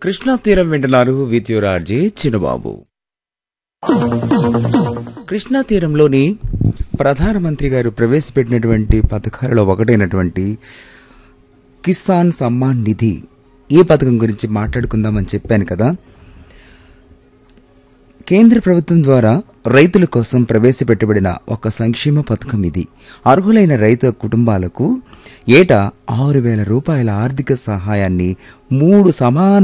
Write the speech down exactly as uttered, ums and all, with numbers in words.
కృష్ణా తీరం వింటున్నారు with your RJ చిన్నబాబు. కృష్ణా తీరంలోని ప్రధానమంత్రి గారు ప్రవేశపెట్టినటువంటి పథకాలలో ఒకటైనటువంటి కిసాన్ సమ్మాన్ నిధి, ఈ పథకం గురించి మాట్లాడుకుందామని చెప్పాను కదా. కేంద్ర ప్రభుత్వం ద్వారా రైతుల కోసం ప్రవేశపెట్టబడిన ఒక సంక్షేమ పథకం ఇది. అర్హులైన రైతు కుటుంబాలకు ఏటా ఆరు వేల రూపాయల ఆర్థిక సహాయాన్ని మూడు సమాన